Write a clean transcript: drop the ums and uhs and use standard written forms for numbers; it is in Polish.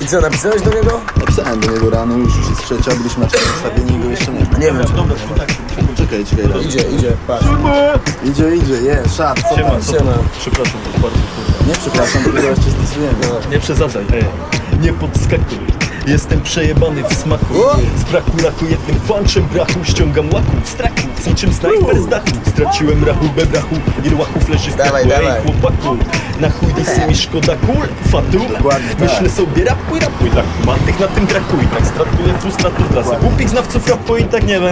I co, napisałeś do niego? Napisałem do niego rano, już jest trzecia, byliśmy na czas ustawieni i go jeszcze nie ma. Nie wiem. Dobra, tak. Czekaj, raz. Idzie, patrz. Idzie, szat, co tam? Siema. Przepraszam, to bardzo kurwa. Nie przepraszam, tylko zaraz cię stosujemy. Nie przesadzaj, nie podskakuj. Jestem przejebany w smaku. Z braku laku jednym punchem brachu ściągam łaków z traków, niczym snajper z dachu. Straciłem rachubę brachu i łaków leży w Dawaj, kraku. dawaj. Ej chłopaku, na chuj dysy mi szkoda kul, fatu. Dokładnie tak. Myślę sobie rapuj, tak. Ma tych na tym braku i tak stratuję frustrator dla głupich znawców rapu i tak nie wiem.